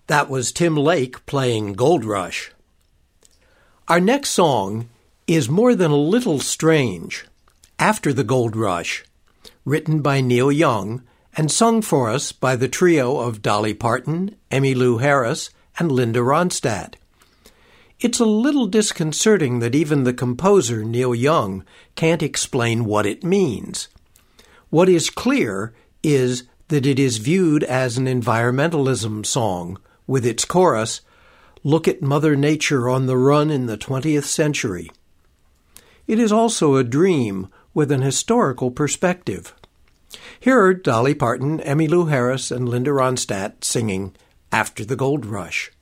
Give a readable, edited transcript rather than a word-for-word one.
That was Tim Lake playing Gold Rush. Our next song is More Than a Little Strange, After the Gold Rush, written by Neil Young and sung for us by the trio of Dolly Parton, Emmylou Harris, and Linda Ronstadt. It's a little disconcerting that even the composer, Neil Young, can't explain what it means. What is clear is that it is viewed as an environmentalism song, with its chorus, "Look at Mother Nature on the run in the 20th century." It is also a dream with an historical perspective. Here are Dolly Parton, Emmylou Harris, and Linda Ronstadt singing After the Gold Rush.